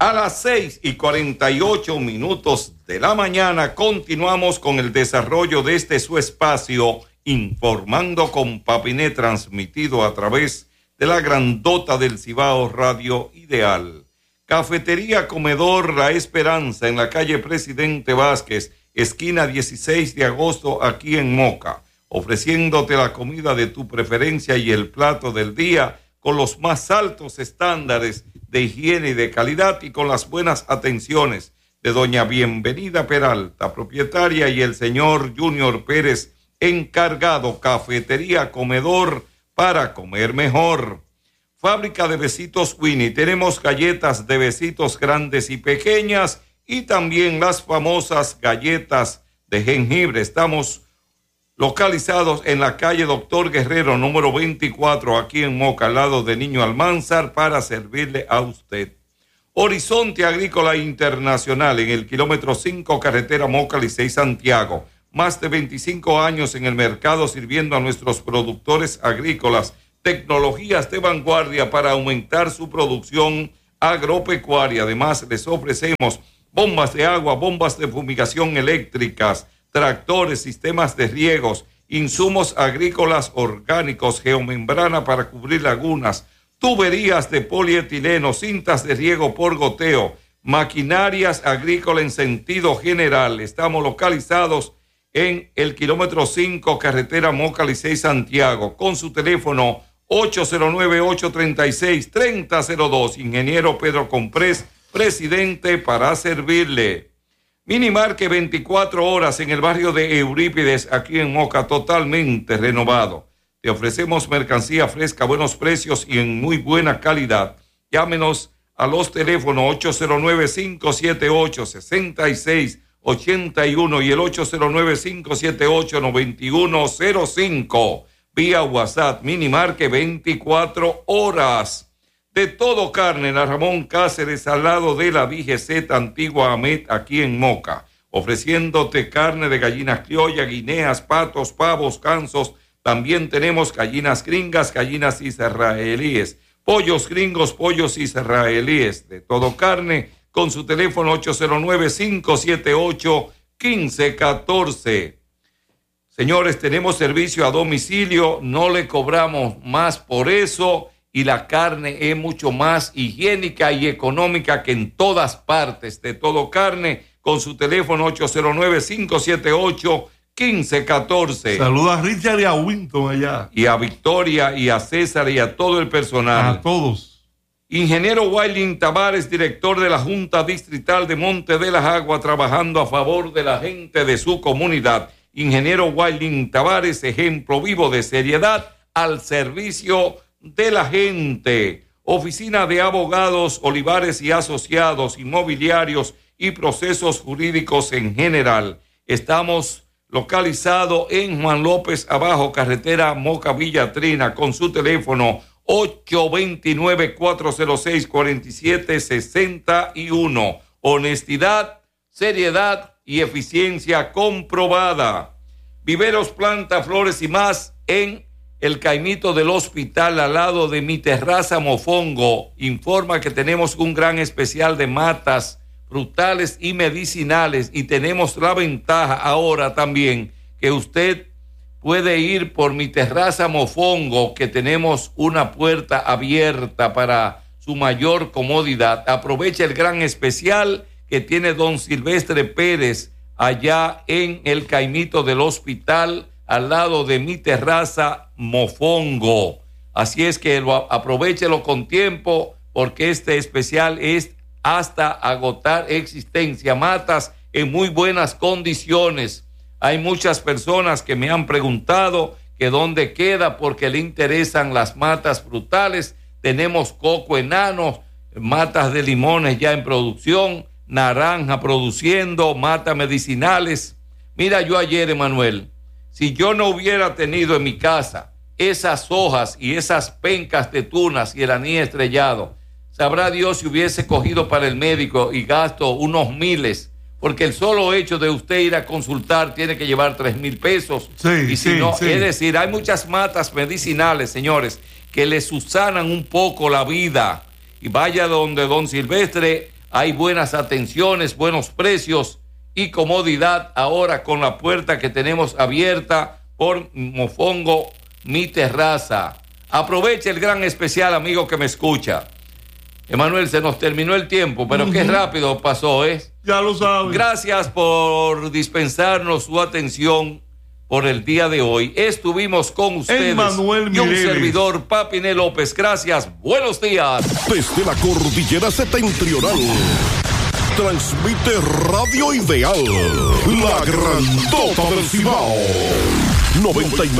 A las 6:48 de la mañana continuamos con el desarrollo de este su espacio, Informando con Papiné, transmitido a través de la grandota del Cibao Radio Ideal. Cafetería Comedor La Esperanza en la calle Presidente Vázquez, esquina 16 de agosto, aquí en Moca, ofreciéndote la comida de tu preferencia y el plato del día con los más altos estándares de higiene y de calidad y con las buenas atenciones de doña Bienvenida Peralta, propietaria, y el señor Junior Pérez, encargado. Cafetería Comedor para comer mejor. Fábrica de Besitos Winnie. Tenemos galletas de besitos grandes y pequeñas y también las famosas galletas de jengibre. Estamos localizados en la calle Doctor Guerrero, número 24, aquí en Moca, al lado de Niño Almanzar, para servirle a usted. Horizonte Agrícola Internacional, en el kilómetro 5, carretera Moca, Licey, Santiago. Más de 25 años en el mercado sirviendo a nuestros productores agrícolas tecnologías de vanguardia para aumentar su producción agropecuaria. Además, les ofrecemos bombas de agua, bombas de fumigación eléctricas, tractores, sistemas de riegos, insumos agrícolas orgánicos, geomembrana para cubrir lagunas, tuberías de polietileno, cintas de riego por goteo, maquinarias agrícolas en sentido general. Estamos localizados en el kilómetro 5, carretera Moca, Licey, Santiago, con su teléfono 809-836-3002. Ingeniero Pedro Comprés, presidente, para servirle. Minimarket 24 horas en el barrio de Eurípides, aquí en Moca, totalmente renovado. Te ofrecemos mercancía fresca, buenos precios y en muy buena calidad. Llámenos a los teléfonos 809-578-6681 y el 809-578-9105. Vía WhatsApp. Minimarket 24 horas. De todo carne, la Ramón Cáceres, al lado de la DGZ Antigua Amet, aquí en Moca, ofreciéndote carne de gallinas criolla, guineas, patos, pavos, gansos. También tenemos gallinas gringas, gallinas israelíes, pollos gringos, pollos israelíes. De todo carne, con su teléfono 809-578-1514. Señores, tenemos servicio a domicilio, no le cobramos más por eso y la carne es mucho más higiénica y económica que en todas partes. De todo carne, con su teléfono 809-578-1514. Saluda a Richard y a Winton allá. Y a Victoria y a César y a todo el personal. A todos. Ingeniero Wailin Tavares, director de la Junta Distrital de Monte de las Aguas, trabajando a favor de la gente de su comunidad. Ingeniero Wailin Tavares, ejemplo vivo de seriedad al servicio de la gente. Oficina de Abogados Olivares y Asociados, Inmobiliarios y Procesos Jurídicos en general. Estamos localizados en Juan López Abajo, carretera Moca Villatrina, con su teléfono 829-406-4761. Honestidad, seriedad y eficiencia comprobada. Viveros, planta, flores y más en el Caimito del Hospital, al lado de Mi Terraza Mofongo. Informa que tenemos un gran especial de matas frutales y medicinales, y tenemos la ventaja ahora también que usted puede ir por Mi Terraza Mofongo, que tenemos una puerta abierta para su mayor comodidad. Aprovecha el gran especial que tiene don Silvestre Pérez allá en el Caimito del Hospital, al lado de Mi Terraza Mofongo. Así es que aprovechelo con tiempo, porque este especial es hasta agotar existencia. Matas en muy buenas condiciones. Hay muchas personas que me han preguntado que dónde queda, porque le interesan las matas frutales. Tenemos coco enano, matas de limones ya en producción, naranja produciendo, matas medicinales. Mira, yo ayer, Emanuel, si yo no hubiera tenido en mi casa esas hojas y esas pencas de tunas y el anís estrellado, sabrá Dios si hubiese cogido para el médico y gasto unos miles, porque el solo hecho de usted ir a consultar tiene que llevar 3,000 pesos. Sí, y si no, es decir, hay muchas matas medicinales, señores, que le susanan un poco la vida. Y vaya donde don Silvestre Hay buenas atenciones, buenos precios y comodidad ahora con la puerta que tenemos abierta por Mofongo Mi Terraza. Aproveche el gran especial, amigo que me escucha. Emanuel, se nos terminó el tiempo, pero qué rápido pasó, ¿eh? Ya lo sabes. Gracias por dispensarnos su atención por el día de hoy. Estuvimos con ustedes Emanuel y un Mireles. servidor, Papiné López. Gracias, buenos días. Desde la cordillera septentrional, transmite Radio Ideal, la grandota del Cibao. 99.